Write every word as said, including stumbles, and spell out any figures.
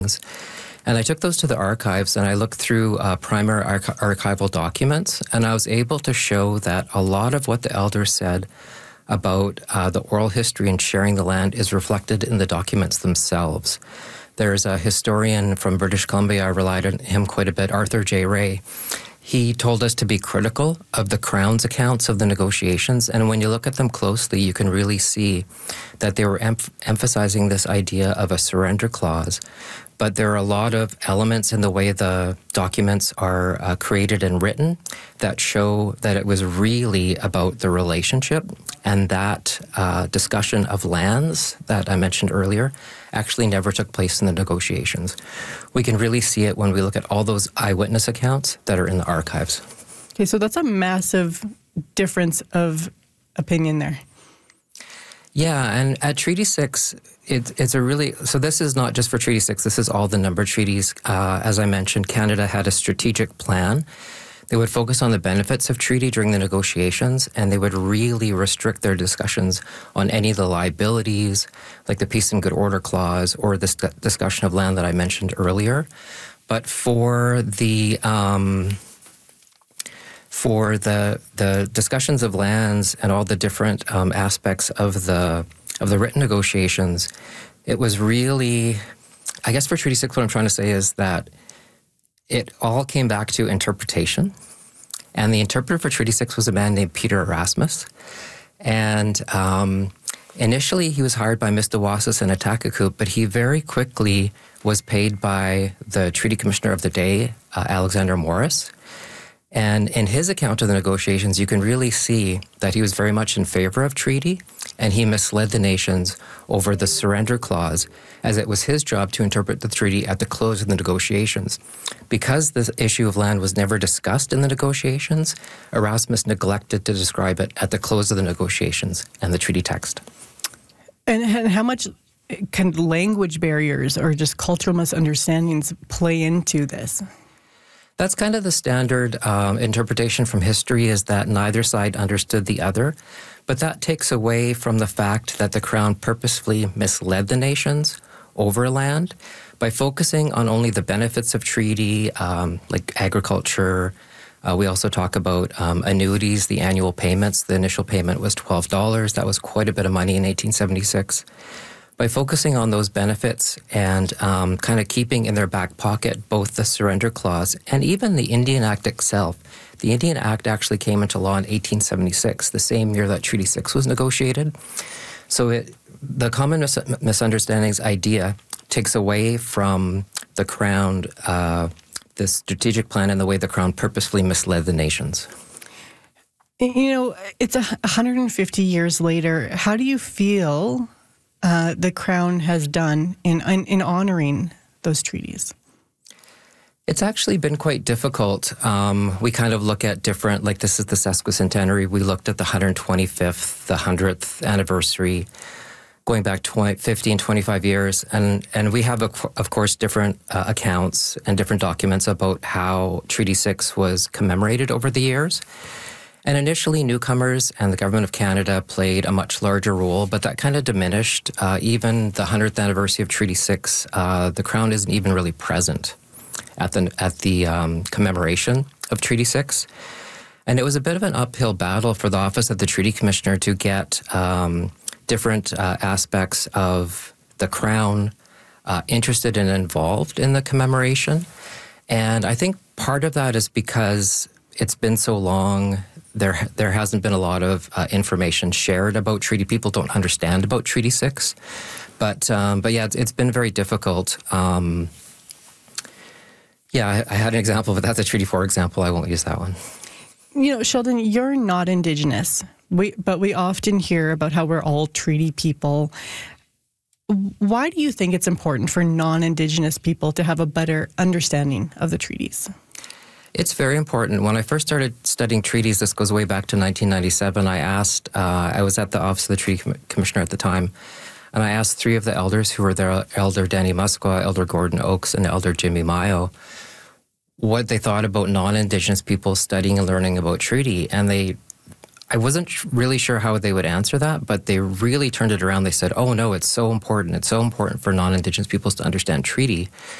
And I took those to the archives and I looked through uh, primary arch- archival documents, and I was able to show that a lot of what the elders said about uh, the oral history and sharing the land is reflected in the documents themselves. There's a historian from British Columbia, I relied on him quite a bit, Arthur J. Ray. He told us to be critical of the Crown's accounts of the negotiations, and when you look at them closely, you can really see that they were em- emphasizing this idea of a surrender clause. But there are a lot of elements in the way the documents are uh, created and written that show that it was really about the relationship, and that uh, discussion of lands that I mentioned earlier actually never took place in the negotiations. We can really see it when we look at all those eyewitness accounts that are in the archives. Okay, so that's a massive difference of opinion there. Yeah, and at Treaty six, it, it's a really, so this is not just for Treaty six, this is all the numbered treaties. Uh, as I mentioned, Canada had a strategic plan. They would focus on the benefits of treaty during the negotiations, and they would really restrict their discussions on any of the liabilities, like the Peace and Good Order Clause or this discussion of land that I mentioned earlier. But for the... Um, For the the discussions of lands and all the different um, aspects of the of the written negotiations, it was really, I guess for Treaty six, what I'm trying to say is that it all came back to interpretation. And the interpreter for Treaty six was a man named Peter Erasmus. And um, initially he was hired by Mister Wasis and Atakakuk, but he very quickly was paid by the Treaty Commissioner of the day, uh, Alexander Morris. And in his account of the negotiations, you can really see that he was very much in favor of treaty, and he misled the nations over the surrender clause, as it was his job to interpret the treaty at the close of the negotiations. Because this issue of land was never discussed in the negotiations, Erasmus neglected to describe it at the close of the negotiations and the treaty text. And, and how much can language barriers or just cultural misunderstandings play into this? That's kind of the standard um, interpretation from history, is that neither side understood the other. But that takes away from the fact that the Crown purposefully misled the nations over land by focusing on only the benefits of treaty, um, like agriculture. Uh, we also talk about um, annuities, the annual payments. The initial payment was twelve dollars. That was quite a bit of money in eighteen seventy-six. By focusing on those benefits and um, kind of keeping in their back pocket both the surrender clause and even the Indian Act itself. The Indian Act actually came into law in eighteen seventy-six, the same year that Treaty six was negotiated. So it, the common mis- misunderstandings idea takes away from the Crown, uh, the strategic plan and the way the Crown purposefully misled the nations. You know, it's one hundred fifty years later. How do you feel Uh, the Crown has done in, in in honoring those treaties? It's actually been quite difficult. Um, we kind of look at different, like this is the sesquicentenary. We looked at the one hundred twenty-fifth, the one hundredth anniversary, going back twenty, fifty and twenty-five years. And, and we have, a, of course, different uh, accounts and different documents about how Treaty six was commemorated over the years. And initially, newcomers and the Government of Canada played a much larger role, but that kind of diminished. Uh, even the one hundredth anniversary of Treaty six, uh, the Crown isn't even really present at the at the um, commemoration of Treaty six. And it was a bit of an uphill battle for the Office of the Treaty Commissioner to get um, different uh, aspects of the Crown uh, interested and involved in the commemoration. And I think part of that is because it's been so long. There there hasn't been a lot of uh, information shared about treaty. People don't understand about Treaty six. But, um, but yeah, it's, it's been very difficult. Um, yeah, I, I had an example, but that's a Treaty four example. I won't use that one. You know, Sheldon, you're not Indigenous, we, but we often hear about how we're all treaty people. Why do you think it's important for non-Indigenous people to have a better understanding of the treaties? It's very important. When I first started studying treaties, this goes way back to nineteen ninety-seven, I asked, uh, I was at the Office of the Treaty Com- Commissioner at the time, and I asked three of the elders who were there, Elder Danny Musqua, Elder Gordon Oakes, and Elder Jimmy Mayo, what they thought about non-Indigenous people studying and learning about treaty. And they, I wasn't really sure how they would answer that, but they really turned it around. They said, oh, no, it's so important. It's so important for non-Indigenous peoples to understand treaty